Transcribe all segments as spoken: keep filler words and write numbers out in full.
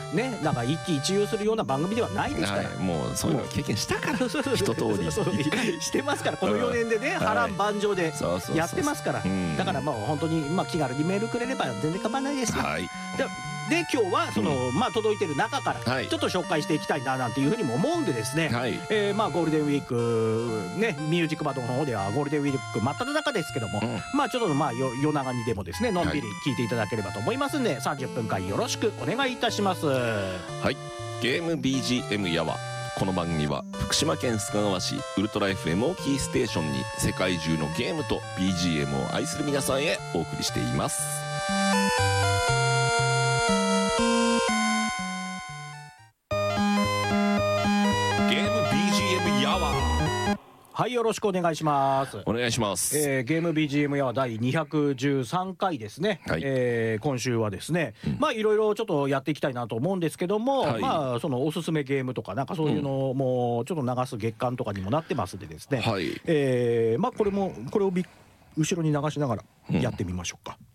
ねなんか一喜一憂するような番組ではないですから、 はい、もうそういうの経験したからそうそうそう一通りそうそうしてますから、このよねんでね、 はい波乱万丈でそうそうそうやってますから、 うんだからまあ本当にまあ気軽にメールくれれば全然構わないですよ。 はいでで今日はその、 うまあ届いてる中からはいちょっと紹介していきたいななんていうふうにも思うんでですね、 はいえーまあゴールデンウィークねミュージックバトンの方ではゴールデンウィーク真っ只中ですけども、 うんまあちょっとまあよ夜長にでもですねのんびり聞いていただければと思いますんで、さんじゅっぷんかんよろしくお願いいたします。 はいゲーム ビージーエム やわ。この番組は福島県須賀川市ウルトラ エフエム をキーステーションに世界中のゲームと ビージーエム を愛する皆さんへお送りしています。ゲーム ビージーエム やわ。 はいよろしくお願いします。 お願いします。 えー、ゲーム ビージーエム やだいにひゃくじゅうさんかいですね、 はいえー、今週はですね、うん、まあいろいろちょっとやっていきたいなと思うんですけども、はい、まあそのおすすめゲームとかなんかそういうのもちょっと流す月間とかにもなってますんでですね、 はい、 えー、まあこれもこれをび後ろに流しながらやってみましょうか、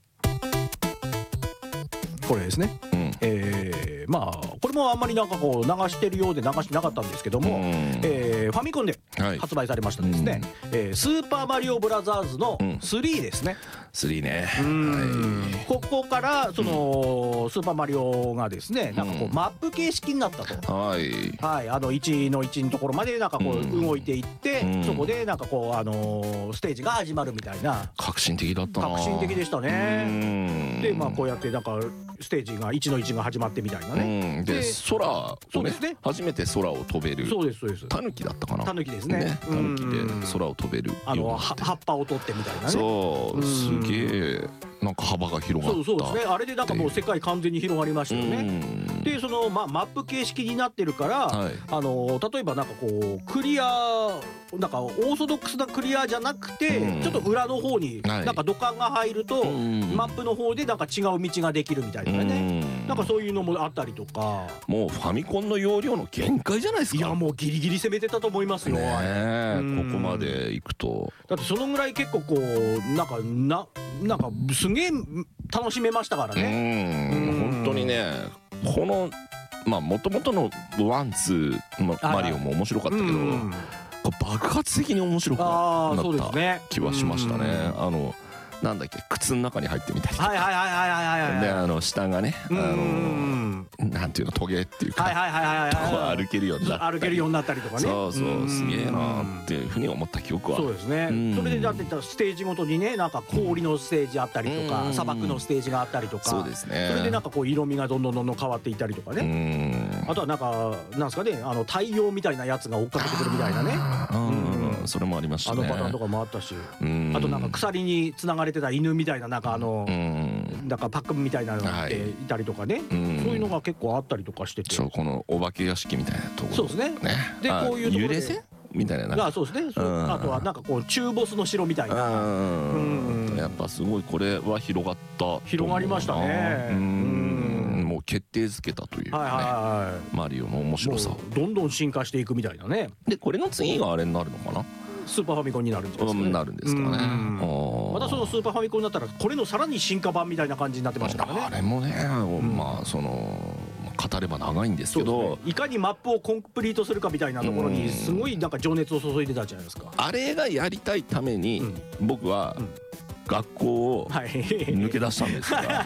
うん、これですね、うん、えー、まあこれもあんまりなんかこう流してるようで流してなかったんですけども、うん、えー、ファミコンで発売されましたですね、はい、えー、スーパーマリオブラザーズのスリーですね、 うん、スリーね、 はい、ここからその、うん、スーパーマリオがですねなんかこうマップ形式になったと、 はい、 はい、あのいちのいちのところまでなんかこう動いていって、うん、そこでなんかこうあのー、ステージが始まるみたいな。 革新的だったな。 革新的でしたね。でまあこうやってなんかステージがいちのいちが始まってみたいなね、 うん、で空をね、 ね、 初めて空を飛べる、 そうですそうです、 タヌキだったかな、 タヌキですね、 ね、タヌキで空を飛べる、 あの葉っぱを取ってみたいなね、 そうすげえなんか幅が広がった。 そうそうですね、あれでなんかもう世界完全に広がりましたよね。でその、まあ、マップ形式になってるから、はい、あの例えばなんかこうクリアなんかオーソドックスなクリアじゃなくて、うん、ちょっと裏の方になんか土管が入ると、はい、マップの方でなんか違う道ができるみたいなね、うん、なんかそういうのもあったりとか。 もうファミコンの容量の限界じゃないですか。 いやもうギリギリ攻めてたと思いますよ、 ね、ここまで行くと。 だってそのぐらい結構こうなんかななんかすげえ楽しめましたからね。 うん、本当にねこのまあ元々のワンツーマリオも面白かったけど、爆発的に面白くなった気はしましたね。あのなんだっけ靴の中に入ってみたりとか、はいはいはいはいはいはい、であの下がねあのなんていうのトゲっていうか歩けるようになったり歩けるようになったりとかね。そうそうすげえなっていうふうに思った記憶は。そうですね。それでだってステージごとにねなんか氷のステージあったりとか砂漠のステージがあったりとか、そうですね。それでなんかこう色味がどんどんどんどん変わっていったりとかね。あとはなんかなんですかねあの太陽みたいなやつが追っかけてくるみたいなね。それもありましたね。あのパターンとかもあったし、あとなんか鎖につながれてた犬みたいななんかあのなんかパックみたいなのがあっていたりとかね、そういうのが結構あったりとかしてて、そうこのお化け屋敷みたいなところ、そうですね。でこういうところで揺れ線みたいな、あそうですね。あとはなんかこう中ボスの城みたいな、やっぱすごいこれは広がった広がりましたね。もう決定づけたというねマリオの面白さをどんどん進化していくみたいなね。でこれの次があれになるのかな、スーパーファミコンになるんじゃないですかね。なるんですかね。またそのスーパーファミコンになったらこれのさらに進化版みたいな感じになってましたからね。あれもね、まあその語れば長いんですけど、いかにマップをコンプリートするかみたいなところにすごいなんか情熱を注いでたじゃないですか。あれがやりたいために僕は学校を抜け出したんですが、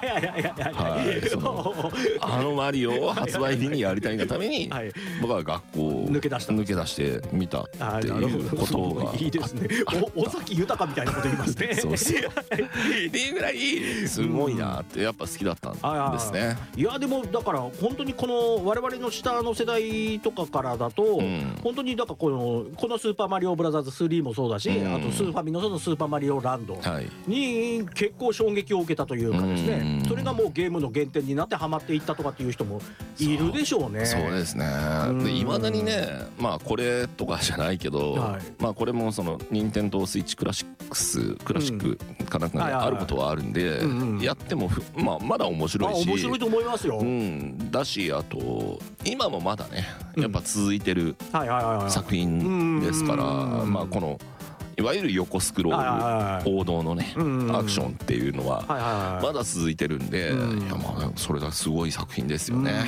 あのマリオを発売日にやりたいがために僕は学校を抜け出した抜け出してみたっていうことがいいですね。尾崎豊みたいなこと言いますね。そうそうっていうぐらいすごいなってやっぱ好きだったんですね。いやでもだから本当にこの我々の下の世代とかからだと本当にだからこのこのスーパーマリオブラザーズスリーもそうだし、あとスーファミのそのスーパーマリオランドに結構衝撃を受けたというかですね、それがもうゲームの原点になってハマっていったとかっていう人もいるでしょうね。そうですね。でいまだにね、まあこれとかじゃないけど、まあこれもその任天堂スイッチクラシックスクラシックかなんかがあることはあるんで、やってもまあまだ面白いし、面白いと思いますよ。うんだし、あと今もまだねやっぱ続いてる作品ですから、まあこのいわゆる横スクロール王道のねアクションっていうのはまだ続いてるんで、いやまあそれがすごい作品ですよね。